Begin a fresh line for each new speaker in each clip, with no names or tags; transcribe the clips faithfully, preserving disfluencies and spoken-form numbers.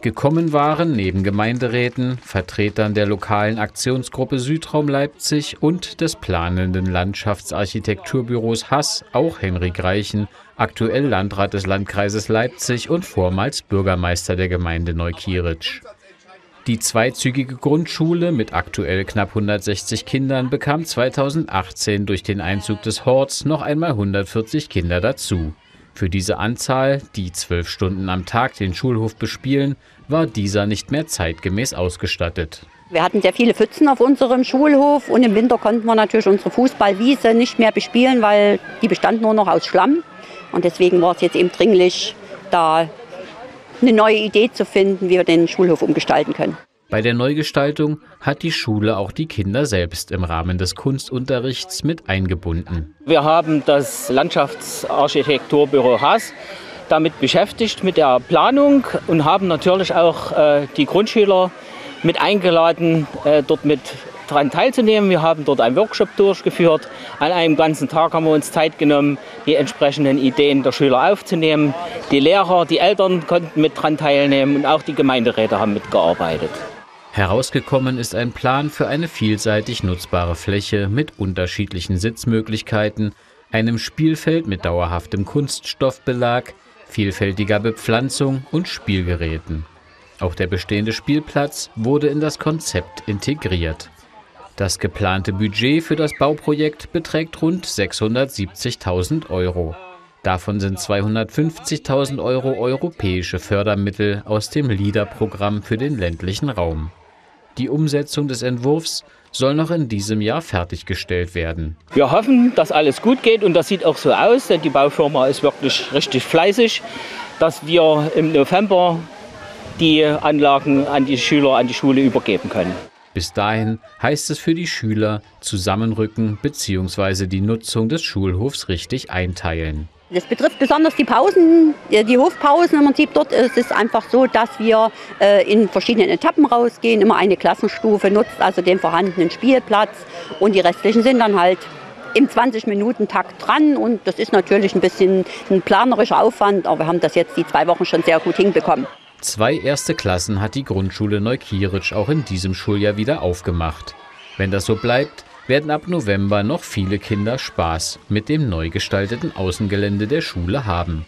Gekommen waren neben Gemeinderäten, Vertretern der lokalen Aktionsgruppe Südraum Leipzig und des planenden Landschaftsarchitekturbüros Hass auch Henrik Reichen, aktuell Landrat des Landkreises Leipzig und vormals Bürgermeister der Gemeinde Neukirch. Die zweizügige Grundschule mit aktuell knapp hundertsechzig Kindern bekam zweitausendachtzehn durch den Einzug des Horts noch einmal hundertvierzig Kinder dazu. Für diese Anzahl, die zwölf Stunden am Tag den Schulhof bespielen, war dieser nicht mehr zeitgemäß ausgestattet.
Wir hatten sehr viele Pfützen auf unserem Schulhof und im Winter konnten wir natürlich unsere Fußballwiese nicht mehr bespielen, weil die bestand nur noch aus Schlamm. Und deswegen war es jetzt eben dringlich, da eine neue Idee zu finden, wie wir den Schulhof umgestalten können.
Bei der Neugestaltung hat die Schule auch die Kinder selbst im Rahmen des Kunstunterrichts mit eingebunden.
Wir haben das Landschaftsarchitekturbüro Haas damit beschäftigt mit der Planung und haben natürlich auch äh, die Grundschüler mit eingeladen, äh, dort mit daran teilzunehmen. Wir haben dort einen Workshop durchgeführt. An einem ganzen Tag haben wir uns Zeit genommen, die entsprechenden Ideen der Schüler aufzunehmen. Die Lehrer, die Eltern konnten mit daran teilnehmen und auch die Gemeinderäte haben mitgearbeitet.
Herausgekommen ist ein Plan für eine vielseitig nutzbare Fläche mit unterschiedlichen Sitzmöglichkeiten, einem Spielfeld mit dauerhaftem Kunststoffbelag, vielfältiger Bepflanzung und Spielgeräten. Auch der bestehende Spielplatz wurde in das Konzept integriert. Das geplante Budget für das Bauprojekt beträgt rund sechshundertsiebzigtausend Euro. Davon sind zweihundertfünfzigtausend Euro europäische Fördermittel aus dem LEADER-Programm für den ländlichen Raum. Die Umsetzung des Entwurfs soll noch in diesem Jahr fertiggestellt werden.
Wir hoffen, dass alles gut geht und das sieht auch so aus, denn die Baufirma ist wirklich richtig fleißig, dass wir im November die Anlagen an die Schüler, an die Schule übergeben können.
Bis dahin heißt es für die Schüler zusammenrücken bzw. die Nutzung des Schulhofs richtig einteilen.
Das betrifft besonders die Pausen, die Hofpausen im Prinzip. Dort ist es einfach so, dass wir in verschiedenen Etappen rausgehen. Immer eine Klassenstufe nutzt also den vorhandenen Spielplatz und die restlichen sind dann halt im zwanzig-Minuten-Takt dran. Und das ist natürlich ein bisschen ein planerischer Aufwand, aber wir haben das jetzt die zwei Wochen schon sehr gut hinbekommen.
Zwei erste Klassen hat die Grundschule Neukirch auch in diesem Schuljahr wieder aufgemacht. Wenn das so bleibt, werden ab November noch viele Kinder Spaß mit dem neu gestalteten Außengelände der Schule haben.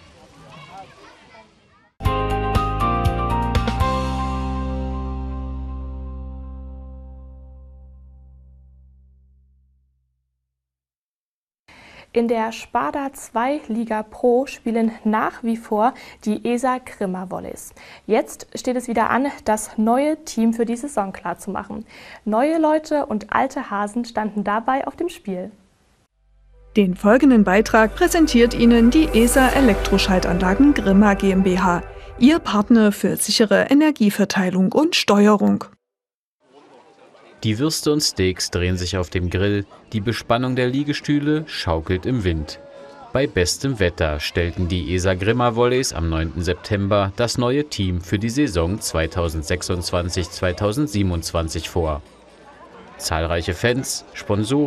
In der Sparda zwei Liga Pro spielen nach wie vor die E S A Grimma Volleys. Jetzt steht es wieder an, das neue Team für die Saison klarzumachen. Neue Leute und alte Hasen standen dabei auf dem Spiel.
Den folgenden Beitrag präsentiert Ihnen die E S A Elektroschaltanlagen Grimma GmbH, Ihr Partner für sichere Energieverteilung und Steuerung.
Die Würste und Steaks drehen sich auf dem Grill, die Bespannung der Liegestühle schaukelt im Wind. Bei bestem Wetter stellten die E S A Grimma Volleys am neunten September das neue Team für die Saison zweitausendsechsundzwanzig zweitausendsiebenundzwanzig vor. Zahlreiche Fans, Sponsoren